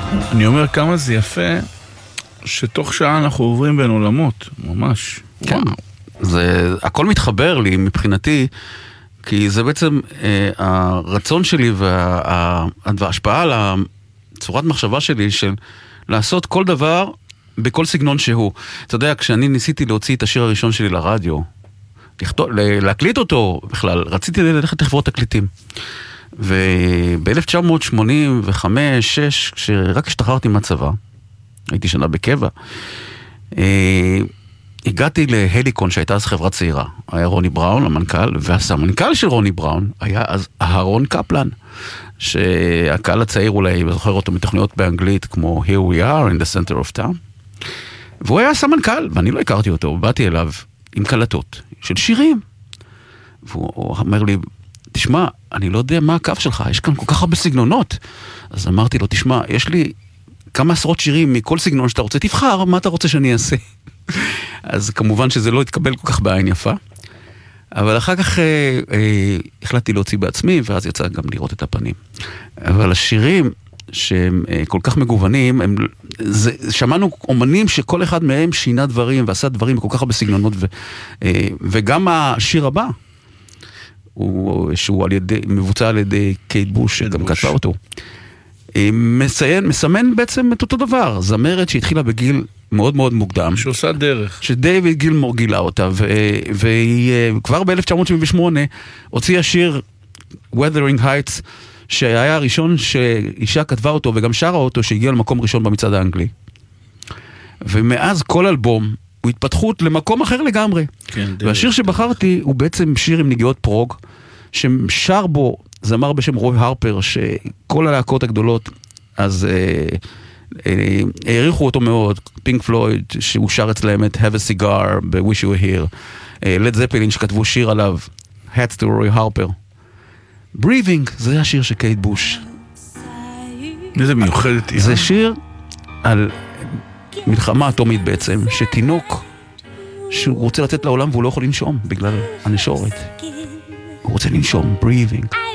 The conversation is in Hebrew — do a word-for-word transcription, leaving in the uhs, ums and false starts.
אני אומר כמה זה יפה, שתוך שעה אנחנו עוברים בין עולמות, ממש. כן, זה, הכל מתחבר לי מבחינתי, כי זה בעצם אה, הרצון שלי וה, וההשפעה על הצורת מחשבה שלי של לעשות כל דבר בכל סגנון שהוא. אתה יודע, כשאני ניסיתי להוציא את השיר הראשון שלי לרדיו, לכתוב, להקליט אותו בכלל, רציתי ללכת לחברות תקליטים. וב-אלף תשע מאות שמונים וחמש שש, כשרק השתחררתי מהצבא, הייתי שנה בקבע, אה, הגעתי להליקון שהייתה אז חברה צעירה. היה רוני בראון, המנכ"ל, והסמנכ"ל של רוני בראון היה אז אהרון קפלן, שהקהל הצעיר אולי זוכר אותו מתוכניות באנגלית כמו Here we are in the center of town. והוא היה סמנכ"ל, ואני לא הכרתי אותו, באתי אליו עם קלטות של שירים. והוא אומר לי, תשמע, אני לא יודע מה הקו שלך, יש כאן כל כך הרבה סגנונות. אז אמרתי לו, תשמע, יש לי כמה עשרות שירים מכל סגנון שאתה רוצה, תבחר מה אתה רוצה שאני אעשה. אז כמובן שזה לא התקבל כל כך בעין יפה. אבל אחר כך אה, אה, החלטתי להוציא בעצמי, ואז יצא גם לראות את הפנים. אבל השירים שהם אה, כל כך מגוונים, הם, זה, שמענו אומנים שכל אחד מהם שינה דברים, ועשה דברים בכל כך הרבה סגנונות, ו, אה, וגם השיר הבא, הוא, שהוא על ידי, מבוצע על ידי קייט בוש, שגם כתבה אותו, מציין, מסמן בעצם את אותו דבר, זמרת שהתחילה בגיל מאוד מאוד מוקדם. שעושה דרך. שדייוויד גילמור גילה אותה, והיא כבר ב-אלף תשע מאות שבעים ושמונה הוציאה שיר Wuthering Heights, שהיה הראשון שאישה כתבה אותו וגם שרה אותו, שהגיע למקום ראשון במצעד האנגלי. ומאז כל אלבום הוא התפתחות למקום אחר לגמרי. כן, והשיר שבחרתי הוא בעצם שיר עם נגיעות פרוג, ששר בו זמר בשם רוי הרפר, שכל הלהקות הגדולות אז אה, אה, העריכו אותו מאוד, פינק פלויד שהוא שר אצלהם את Have a Cigar ב-Wish You Were Here, לד זפלין שכתבו שיר עליו, Hats to רוי הרפר. Breathing, זה השיר של קייט בוש. איזה מיוחדת. זה שיר על מלחמה אטומית בעצם, שתינוק שהוא רוצה לצאת לעולם והוא לא יכול לנשום בגלל הנשורת. הוא רוצה לנשום, breathing.